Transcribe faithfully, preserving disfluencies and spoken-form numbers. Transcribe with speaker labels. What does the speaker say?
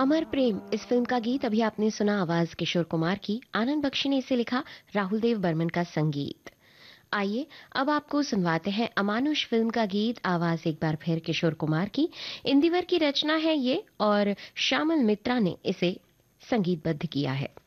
Speaker 1: अमर प्रेम इस फिल्म का गीत अभी आपने सुना, आवाज किशोर कुमार की। आनंद बख्शी ने इसे लिखा, राहुल देव बर्मन का संगीत। आइए अब आपको सुनवाते हैं अमानुष फिल्म का गीत, आवाज एक बार फिर किशोर कुमार की। इंदिवर की रचना है ये और श्यामल मित्रा ने इसे संगीतबद्ध किया है।